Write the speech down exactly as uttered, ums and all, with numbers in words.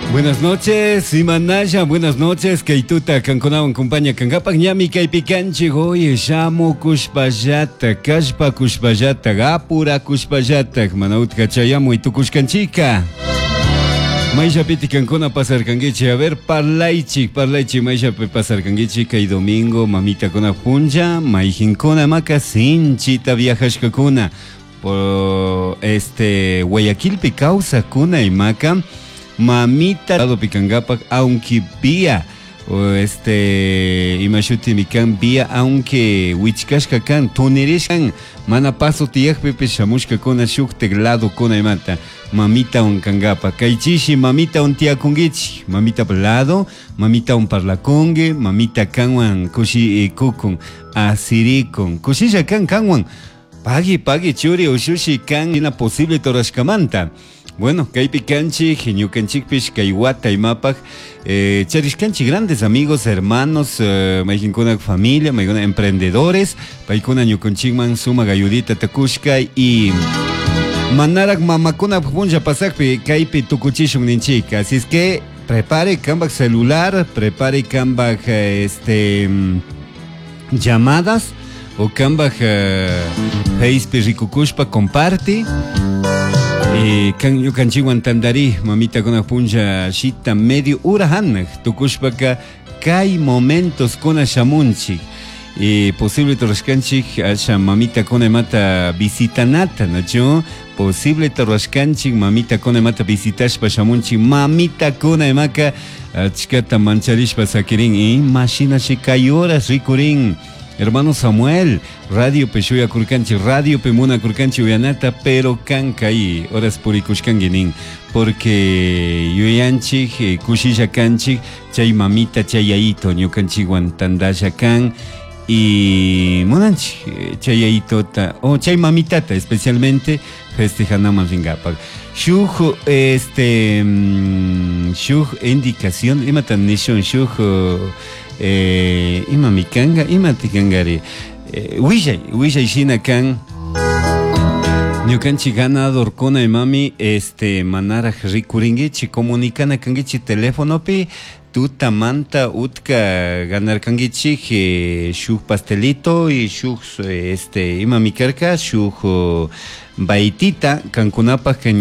Buenas noches, Imanaya, buenas noches, Kaituta, Kankunawan compañía Kangapak, Ñami, Kaipikanchi, Goy, Shamo, Kushpayata, Kashpa, Kushpayata, Gapura, Kushpayata, Manaut, Kachayamo y Tukushkanchika. Maisha piti Kankuna pasar kangichi, a ver, parlaichi, parlaichi, Maisha pe pasar kangichi, Kai domingo, mamita kona punja, Maijinkona maka, Sinchita viajas kakuna, por este, Guayaquil causa kuna y maca. Mamita lado picangapak aunque vía o este imashuti mikan vía aunque wichkashka kan tunirishkan mana paso tiyak pepe shamushka kona shuk teglado kona imata mamita un kangapa kaichishi mamita un tiakungichi mamita lado mamita un parlacongue mamita kanwan kushi e kukun asirikon kushisha kan kanwan pagi pagi churi o shushi kan ina posible torashkamanta. Bueno, Kaipicanchi, Geniucanchikpish, Kaiwata y Mapak, eh, Charishcanchi, grandes amigos, hermanos, eh, Maijinkuna familia, Maikuna emprendedores, Paikuna Ñuconchigman, Suma Gayudita Takushka y Manarak Mamakuna Punja Pasakpi, Kaipi Tukuchishun Ninchika. Así es que prepare Kambak celular, prepare Kambak este, llamadas o Kambak Paispi Rikukushpa, comparte. Eh, kan yo kanchiwan tandari mamita kona punja shita medio urahan tukushpaka kai momentos kona shamunchi eh, posible torashkanchik asha mamita kona mata visitanata nacho posible torashkanchik mamita kona mata visitashpa shamunchi mamita kona emaka chikata mancharishpa sakirin y mashina shikai horas rikurin. Hermano Samuel, radio Peshuya Kurkanchi, radio Pemuna Kurkanchi Uyanata, pero Kankai, horas Purikushkanginin, porque Yuyanchi, Kushisha Kanchi, Chay Mamita, Chayaito, Nyukanchi Guantandasha Kan, y Monanchi, Chayayito, o Chay Mamitata, especialmente, festejanamos Ringapak. Shuj, este, Shuj, indicación, Imatan Nishon, Shuj, Eh, ima mikanga, ima tikangari. Eh, Wijay, Wijay Shina kan. Ñukanchi ganador kona mami, este, manara rikuringichi, comunicana kangichi teléfono pi, tuta manta utka ganar kangichi, shuk pastelito y shuk, este, ima mikarka, shuk baitita, kankunapa